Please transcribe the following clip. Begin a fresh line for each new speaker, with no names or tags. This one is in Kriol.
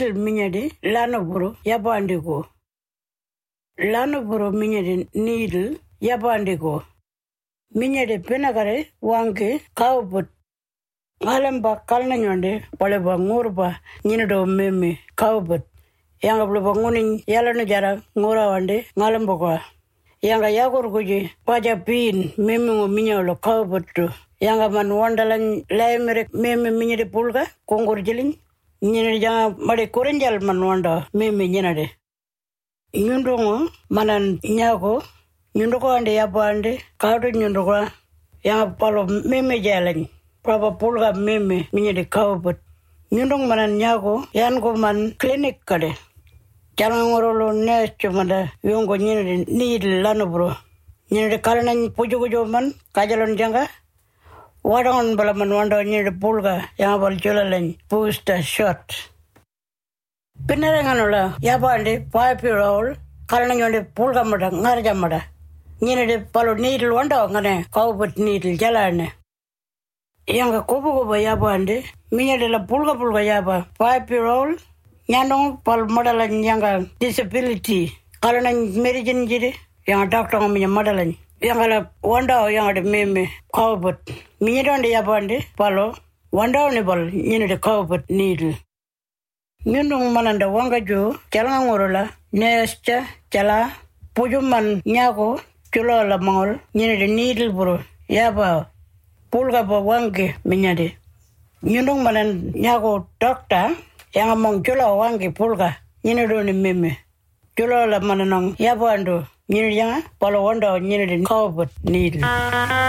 needle minyadi lanoburu yabandigo. Lanoburu minyadi needle yabandigo. Minyadi penagare wangi kaubut. Alamba kalna nyonde paleba ngurba nyinado meme kaubut. Yanga paleba nguning yalana jara ngura wande ngalamboka. Yanga yagur kuji paja pin meme ngo minyalo kaubutu. Yanga man wandalan laimere meme minyadi pulga kongur jilin. Nyinade janga made korenjal man wanda meme nyinade. Nyundongo manan nyako nyundoko ande yapande kaudu nyundoko yanga palo meme jalani. Praba pulga meme minyade kaubut. Nyundong manan nyako yanko man klinik kade. Janangorolo necho mada yongo nyinade needle lanobro. Nyinade kalanan pujo man kajalon janga. Wadangon balaman wanda nyinade pulga yanga bal jolalan booster shot. Pinaranganola yapande 5-year-old kalanan yonde pulga mada ngarja mada. Nyinade palo needle wanda ngane kaubut needle jalane. Yanga kobo yapande minyade la pulga yapa 5-year-old nyandong pal madalan yanga disability kalana medicine jide yanga doctor ngaminya madalan yanga la wanda yanga de meme kaubut minyade yapande palo wanda ne bal nyine de kaubut needle nyandong mananda wanga jo chalanga ngorola nescha chala pujuman nyako chulo la mangol nyine de needle bro yapa pulga ba wange minyade nyundong manan nyako doctor yang among chulo wange pulga nyine do ni meme chulo la mananong yapando nyine janga palo wanda nyine de kaubut needle